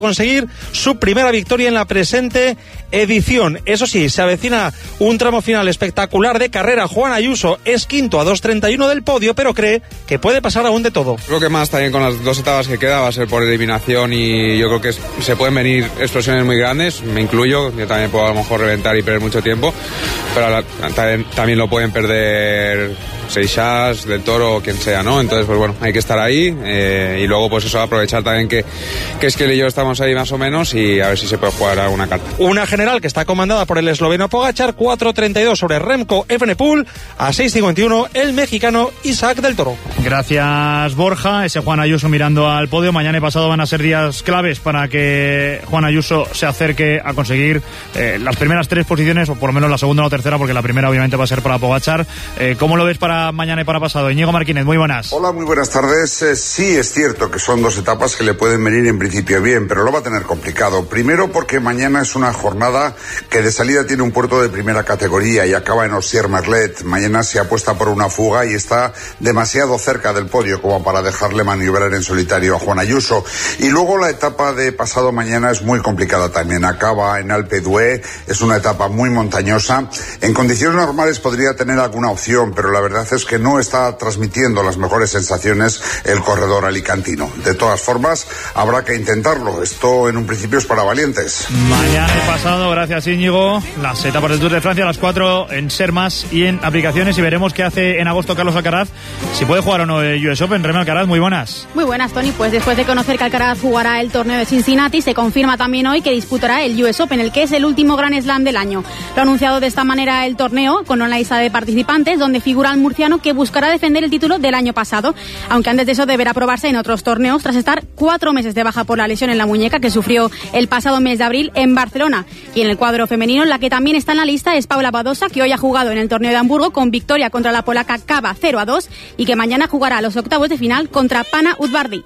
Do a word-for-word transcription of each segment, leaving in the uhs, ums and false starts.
conseguir su primera victoria en la presente edición. Eso sí, se avecina un tramo final espectacular de carrera. Juan Ayuso es quinto a dos treinta y uno del podio, pero cree que puede pasar aún de todo. Creo que más también con las dos etapas que queda va a ser por eliminación y yo creo que se pueden venir explosiones muy grandes, me incluyo, yo también puedo a lo mejor reventar y perder mucho tiempo, pero la, también, también lo pueden perder Seixas, Del Toro o quien sea, ¿no? Entonces, pues bueno, hay que estar ahí eh, y luego pues eso, aprovechar también que, que es que él y yo estamos ahí más o menos y a ver si se puede jugar alguna carta. Una general que está comandada por el esloveno Pogačar, cuatro treinta y dos sobre Remco Evenepoel, a seis cincuenta y uno el mexicano Isaac Del Toro. Gracias, Borja. Ese Juan Ayuso mirando al podio. Mañana y pasado van a ser días claves para que Juan Ayuso se acerque a conseguir eh, las primeras tres posiciones, o por lo menos la segunda o tercera, porque la primera obviamente va a ser para Pogačar. Eh, ¿Cómo lo ves para mañana y para pasado? Íñigo Martínez, muy buenas. Hola, muy buenas tardes. Eh, sí, es cierto que son dos etapas que le pueden venir en principio bien, pero lo va a tener complicado. Primero porque mañana es una jornada que de salida tiene un puerto de primera categoría y acaba en Ossier-Merlet. Mañana se apuesta por una fuga y está demasiado cerca del podio como para dejarle maniobrar en solitario a Juan Ayuso. Y luego la etapa de pasado mañana es muy complicada también. Acaba en Alpe d'Huez, es una etapa muy montañosa. En condiciones normales podría tener alguna opción, pero la verdad es que no está transmitiendo las mejores sensaciones el corredor alicantino. De todas formas, habrá que intentarlo. Esto en un principio es para valientes. Mañana y pasado, gracias Íñigo, las etapas del Tour de Francia a las cuatro en Sermas y en aplicaciones, y veremos qué hace en agosto Carlos Alcaraz, si puede jugar o no el U S Open. Remy Alcaraz, muy buenas. Muy buenas, Tony. Pues después de conocer que Alcaraz jugará el torneo de Cincinnati, se confirma también hoy que disputará el U S Open, el que es el último Grand Slam del año. Lo ha anunciado de esta manera el torneo, con una lista de participantes donde figura el murciano, que buscará defender el título del año pasado, aunque antes de eso deberá probarse en otros torneos tras estar cuatro meses de baja por la lesión en la muñeca que sufrió el pasado mes de abril en Barcelona. Y en el cuadro femenino, la que también está en la lista es Paula Badosa, que hoy ha jugado en el torneo de Hamburgo con victoria contra la polaca Kaba cero a dos y que mañana jugará a los octavos de final contra Pana Udvardi.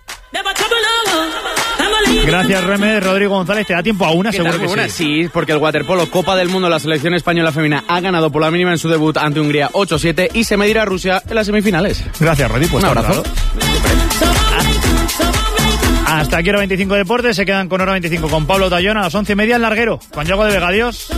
Gracias, Reme. Rodrigo González, ¿te da tiempo a una? Seguro que una? sí. Sí, porque el waterpolo Copa del Mundo, la selección española femenina ha ganado por la mínima en su debut ante Hungría ocho siete y se medirá a Rusia en las semifinales. Gracias, Rodrigo. Pues un abrazo. Hasta aquí Hora veinticinco Deportes. Se quedan con Hora veinticinco con Pablo Tallón a las once y media en Larguero. Con Yago de Vega, adiós.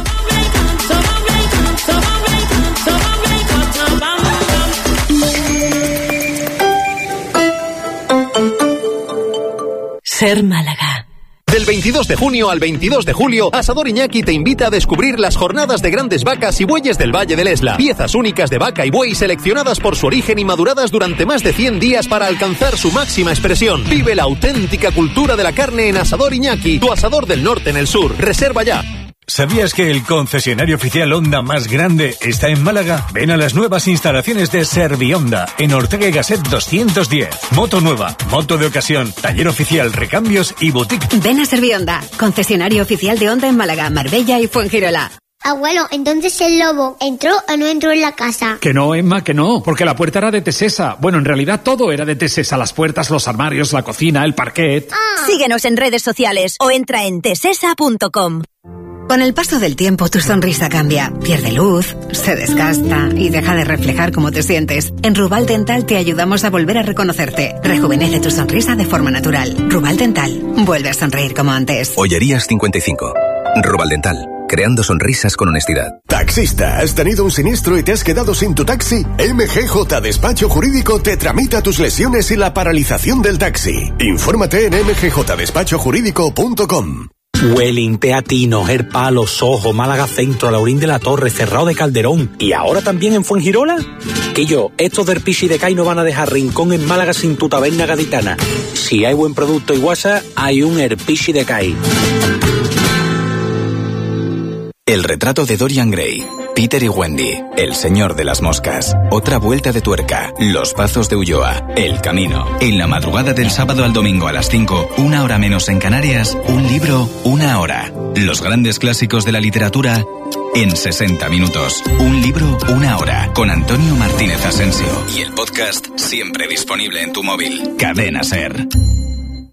Ser Málaga. Del veintidós de junio al veintidós de julio, Asador Iñaki te invita a descubrir las jornadas de grandes vacas y bueyes del Valle del Esla. Piezas únicas de vaca y buey seleccionadas por su origen y maduradas durante más de cien días para alcanzar su máxima expresión. Vive la auténtica cultura de la carne en Asador Iñaki, tu asador del norte en el sur. Reserva ya. ¿Sabías que el concesionario oficial Honda más grande está en Málaga? Ven a las nuevas instalaciones de Servihonda, en Ortega y Gasset doscientos diez. Moto nueva, moto de ocasión, taller oficial, recambios y boutique. Ven a Servihonda, concesionario oficial de Honda en Málaga, Marbella y Fuengirola. Abuelo, entonces el lobo ¿entró o no entró en la casa? Que no, Emma, que no, porque la puerta era de Tesesa. Bueno, en realidad todo era de Tesesa, las puertas, los armarios, la cocina, el parquet. Ah. Síguenos en redes sociales o entra en tesesa punto com. Con el paso del tiempo, tu sonrisa cambia, pierde luz, se desgasta y deja de reflejar cómo te sientes. En Rubal Dental te ayudamos a volver a reconocerte. Rejuvenece tu sonrisa de forma natural. Rubal Dental, vuelve a sonreír como antes. Ollerías cincuenta y cinco. Rubal Dental, creando sonrisas con honestidad. Taxista, ¿has tenido un siniestro y te has quedado sin tu taxi? M G J Despacho Jurídico te tramita tus lesiones y la paralización del taxi. Infórmate en m g j despacho jurídico punto com. Welling, Teatino, Herpalo, Sojo, Málaga Centro, Laurín de la Torre, Cerrado de Calderón y ahora también en Fuengirola. Que yo, estos del Pichi de Cai no van a dejar rincón en Málaga sin tu taberna gaditana. Si hay buen producto y guasa, hay un Herpichi de Cai. El retrato de Dorian Gray. Peter y Wendy, El señor de las moscas, Otra vuelta de tuerca, Los Pazos de Ulloa, El camino. En la madrugada del sábado al domingo a las cinco, una hora menos en Canarias, un libro, una hora. Los grandes clásicos de la literatura en sesenta minutos. Un libro, una hora. Con Antonio Martínez Asensio. Y el podcast siempre disponible en tu móvil. Cadena Ser.